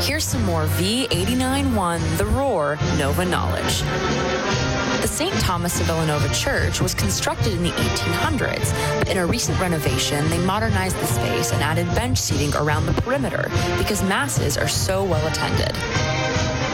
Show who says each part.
Speaker 1: Here's some more V89.1 The Roar Nova knowledge. The St. Thomas of Villanova Church was constructed in the 1800s. In a recent renovation, they modernized the space and added bench seating around the perimeter because masses are so well attended.